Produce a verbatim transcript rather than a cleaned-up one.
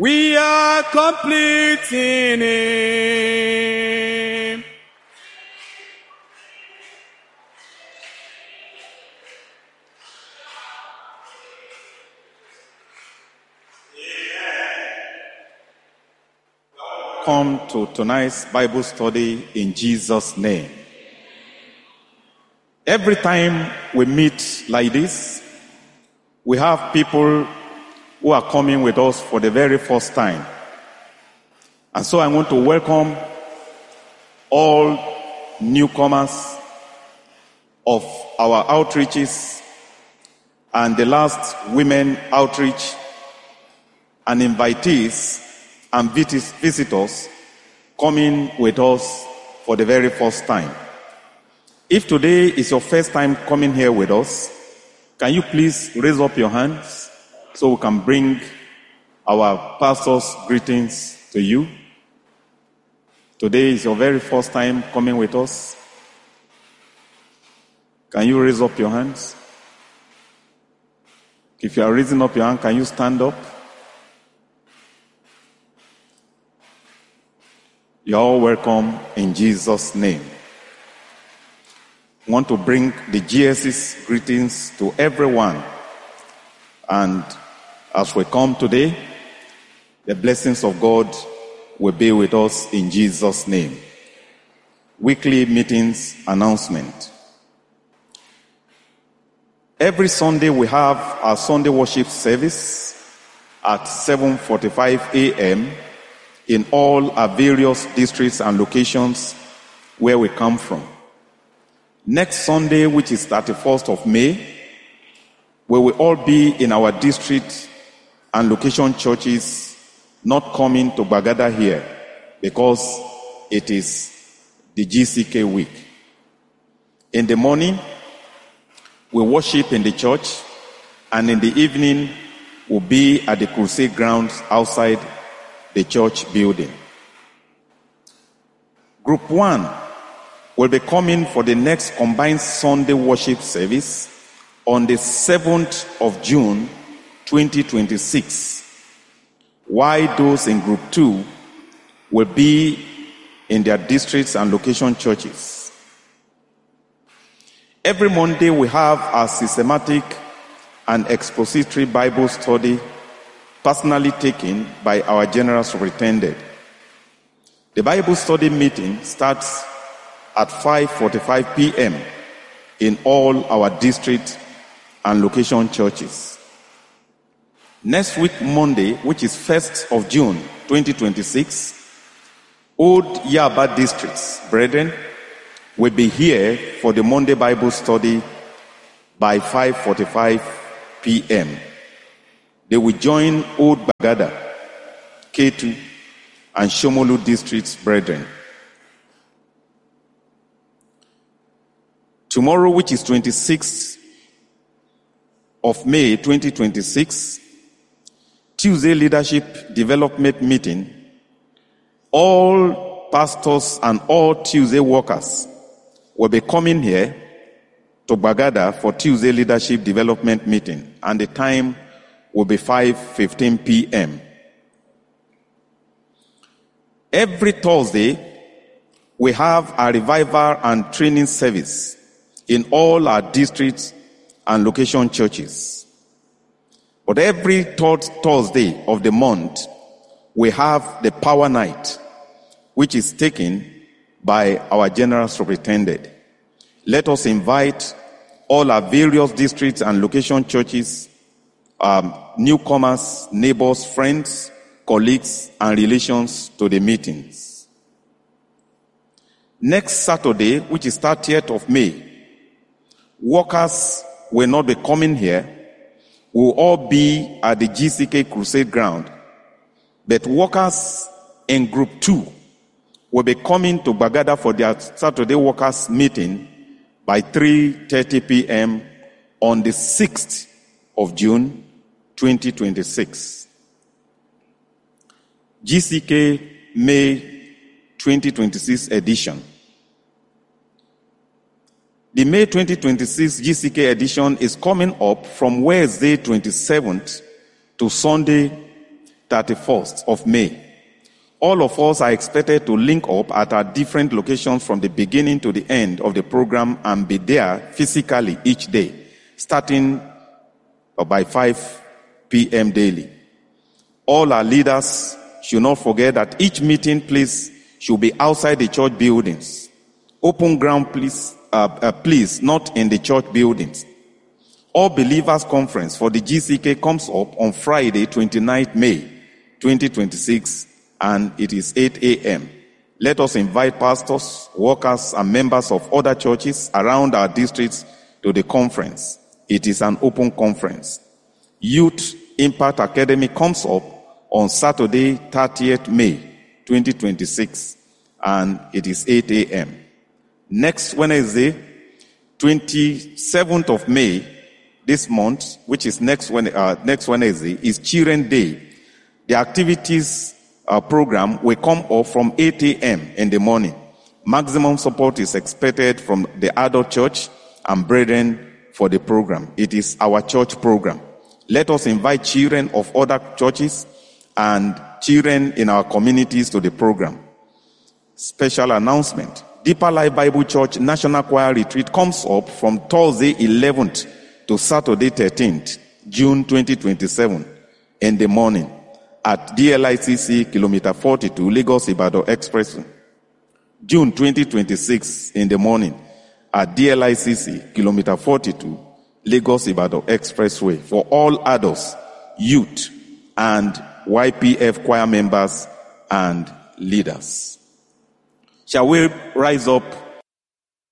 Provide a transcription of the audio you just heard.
We are complete in Him. Come to tonight's Bible study in Jesus' name. Every time we meet like this, we have people who are coming with us for the very first time. And so I want to welcome all newcomers of our outreaches and the last women outreach and invitees and visitors coming with us for the very first time. If today is your first time coming here with us, can you please raise up your hands so we can bring our pastor's greetings to you? Today is your very first time coming with us. Can you raise up your hands? If you are raising up your hand, can you stand up? You are all welcome in Jesus' name. I want to bring the G S C's greetings to everyone. And as we come today, the blessings of God will be with us in Jesus' name. Weekly meetings announcement. Every Sunday we have our Sunday worship service at seven forty-five a.m. in all our various districts and locations where we come from. Next Sunday, which is thirty-first of May, we will all be in our district and location churches, not coming to Gbagada here because it is the G C K week. In the morning, we worship in the church, and in the evening, we'll be at the crusade grounds outside the church building. Group one will be coming for the next combined Sunday worship service on the seventh of June twenty twenty-six, while those in group two will be in their districts and location churches. Every Monday we have our systematic and expository Bible study personally taken by our General Superintendent. The Bible study meeting starts at five forty-five p.m. in all our district and location churches. Next week, Monday, which is first of June twenty twenty-six, Old Yaba districts, brethren, will be here for the Monday Bible study by five forty-five p.m. They will join Old Gbagada, K two, and Shomolu districts, brethren. Tomorrow, which is twenty-sixth of May twenty twenty-six, Tuesday Leadership Development Meeting, all pastors and all Tuesday workers will be coming here to Gbagada for Tuesday Leadership Development Meeting, and the time will be five fifteen p.m. Every Thursday, we have a revival and training service in all our districts and location churches. But every third Thursday of the month, we have the Power Night, which is taken by our General Superintendent. Let us invite all our various districts and location churches, um, newcomers, neighbors, friends, colleagues, and relations to the meetings. Next Saturday, which is thirtieth of May, workers will not be coming here. We will all be at the G C K Crusade ground. But workers in group two will be coming to Gbagada for their Saturday workers meeting by three thirty p.m. on the sixth of June twenty twenty-six. G C K May twenty twenty-six edition. The May twenty twenty-six G C K edition is coming up from Wednesday twenty-seventh to Sunday thirty-first of May. All of us are expected to link up at our different locations from the beginning to the end of the program and be there physically each day, starting by five p.m. daily. All our leaders should not forget that each meeting place should be outside the church buildings. Open ground, please, uh, uh, please, not in the church buildings. All Believers Conference for the G C K comes up on Friday, twenty-ninth May, twenty twenty-six, and it is eight a.m. Let us invite pastors, workers, and members of other churches around our districts to the conference. It is an open conference. Youth Impact Academy comes up on Saturday, thirtieth May, twenty twenty-six, and it is eight a.m. Next Wednesday, twenty-seventh of May, this month, which is next uh, next Wednesday, is Children's Day. The activities uh, program will come up from eight a.m. in the morning. Maximum support is expected from the adult church and brethren for the program. It is our church program. Let us invite children of other churches and children in our communities to the program. Special announcement. Deeper Life Bible Church National Choir Retreat comes up from Thursday eleventh to Saturday thirteenth, June twenty twenty-seven, in the morning at D L I C C Kilometer forty-two, Lagos Ibadan Expressway. June twenty twenty-six, in the morning at D L I C C Kilometer forty-two, Lagos Ibadan Expressway, for all adults, youth, and Y P F choir members and leaders. Shall we rise up